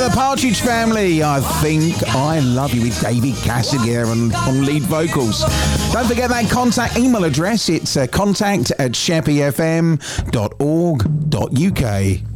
The Partridge Family, I Think I Love You, with David Cassidy on lead vocals. Don't forget that contact email address. It's contact@sheppyfm.org.uk.